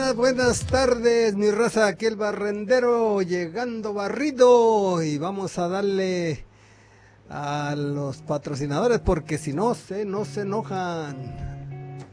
buenas tardes, mi raza, aquí el barrendero llegando barrido y vamos a darle a los patrocinadores porque si no se enojan.